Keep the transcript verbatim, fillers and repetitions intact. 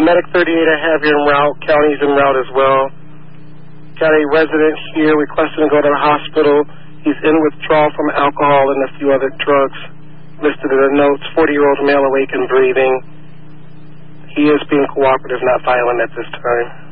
Medic thirty-eight I have here en route. County's en route as well. Got a resident here requesting to go to the hospital. He's in withdrawal from alcohol and a few other drugs listed in the notes. forty-year-old male awake and breathing. He is being cooperative, not violent at this time.